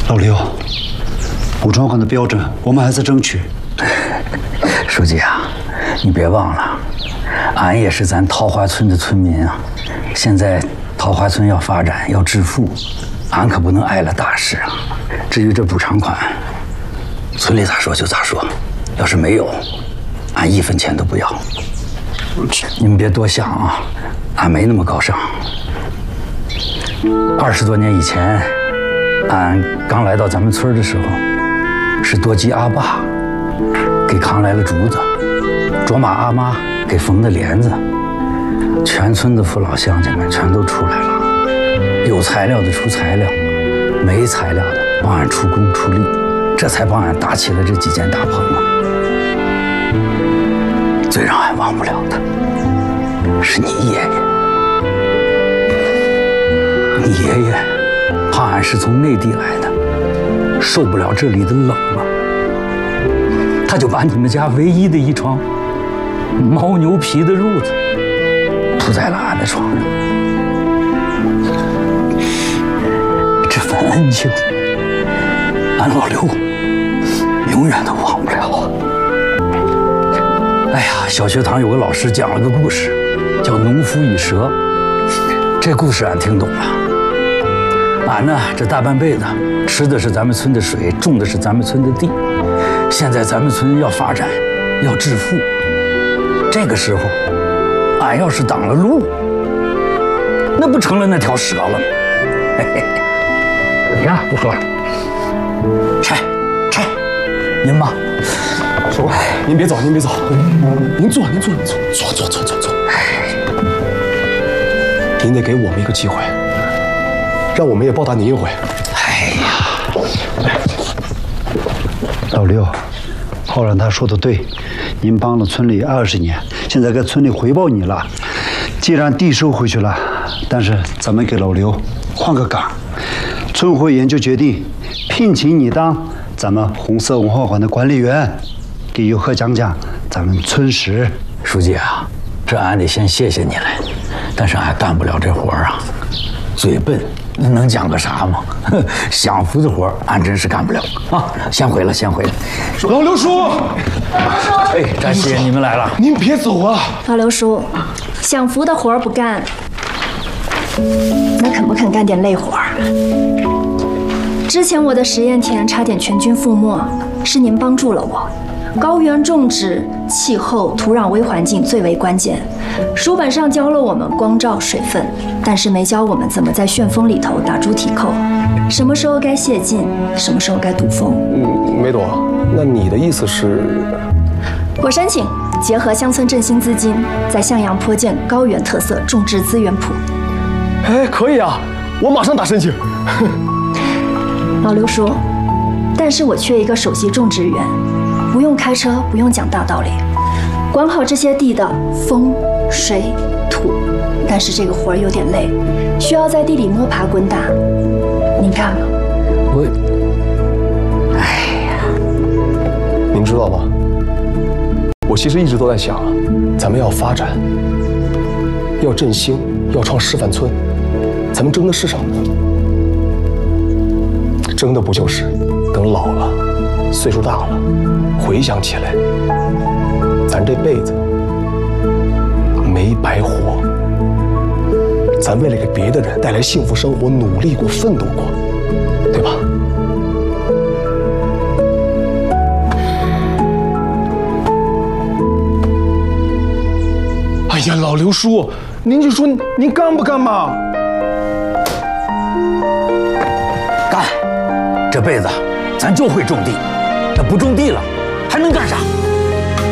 老刘，武装环的标准我们还在争取。 书记啊，你别忘了，俺也是咱桃花村的村民啊。现在桃花村要发展要致富，俺可不能碍了大事啊。至于这补偿款，村里咋说就咋说，要是没有，俺1分钱都不要。你们别多想啊，俺没那么高尚。20多年以前，俺刚来到咱们村的时候，是多吉阿爸给扛来了竹子，卓玛阿妈给缝的帘子，全村的父老乡亲们全都出来了，有材料的出材料，没材料的帮俺出工出力，这才帮俺搭起了这几间大棚啊。最让俺忘不了的是你爷爷，你爷爷怕俺是从内地来的，受不了这里的冷了，他就把你们家唯一的一床牦牛皮的褥子铺在了俺的床上。这份恩情，俺老刘永远都忘不了啊！哎呀，小学堂有个老师讲了个故事，叫《农夫与蛇》。这故事俺听懂了。俺呢，这大半辈子吃的是咱们村的水，种的是咱们村的地。现在咱们村要发展，要致富，这个时候，俺要是挡了路，那不成了那条蛇了吗？嘿嘿，你看，不喝了，拆，您吧。 叔，您别走，您别走，您坐。您得给我们一个机会，让我们也报答您一回。 哎呀， 老刘，浩然他说的对，您帮了村里20年，现在该村里回报你了。既然地收回去了，但是咱们给老刘换个岗，村会研究决定，聘请你当咱们红色文化馆的管理员，给游客讲讲咱们村史。 书记啊，这俺得先谢谢你了，但是俺干不了这活啊，嘴笨，能讲个啥嘛？享福的活俺真是干不了啊！先回了。 老刘叔， 哎，张希，你们来了， 您别走啊！ 老刘叔，享福的活不干，那肯不肯干点累活啊？之前我的实验田差点全军覆没，是您帮助了我。高原种植、气候、土壤微环境最为关键。书本上教了我们光照、水分，但是没教我们怎么在旋风里头打猪蹄扣，什么时候该泄劲，什么时候该堵风。 梅朵，那你的意思是？ 我申请结合乡村振兴资金，在向阳坡建高原特色种植资源圃。 哎，可以啊，我马上打申请。 老刘叔，但是我缺一个首席种植员。不用开车，不用讲大道理，管好这些地的风、水、土。但是这个活儿有点累，需要在地里摸爬滚打。您看吧。 哎呀， 您知道吗？我其实一直都在想啊，咱们要发展，要振兴，要创示范村，咱们争的是什么呢？争的不就是等老了，岁数大了，回想起来，咱这辈子没白活，咱为了给别的人带来幸福生活，努力过、奋斗过，对吧？哎呀，老刘叔，您就说您干不干嘛？ 干！这辈子咱就会种地，那不种地了，还能干啥？